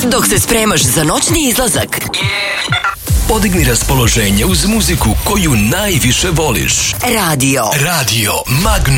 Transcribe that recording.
Dok se spremaš za noćni izlazak. Podigni raspoloženje uz muziku koju najviše voliš. Radio Magnum.